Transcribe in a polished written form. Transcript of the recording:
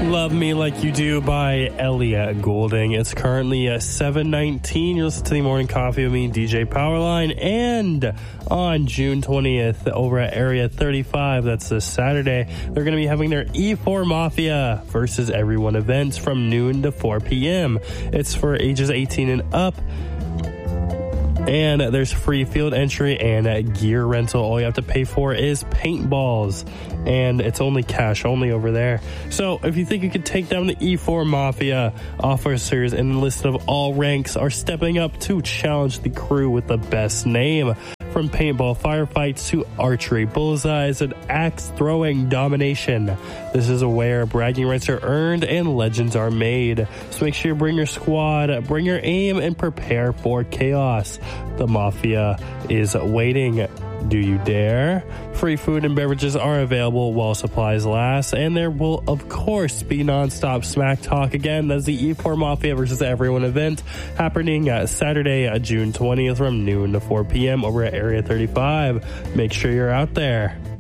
Love Me Like You Do by Elliot Goulding. It's currently 7:19. You're listening to the Morning Coffee with me, DJ Powerline. And on June 20th, over at Area 35, that's this Saturday, they're going to be having their E4 Mafia versus Everyone events from noon to 4 p.m. It's for ages 18 and up. And there's free field entry and gear rental. All you have to pay for is paintballs. And it's only cash only over there. So if you think you could take down the E4 Mafia, officers enlisted of all ranks are stepping up to challenge the crew with the best name. From paintball firefights to archery, bullseyes, and axe throwing domination. This is where bragging rights are earned and legends are made. So make sure you bring your squad, bring your aim, and prepare for chaos. The Mafia is waiting. Do you dare? Free food and beverages are available while supplies last, and there will, of course, be nonstop smack talk again. That's the E4 Mafia versus Everyone event happening Saturday, June 20th from noon to 4 p.m. over at Area 35. Make sure you're out there.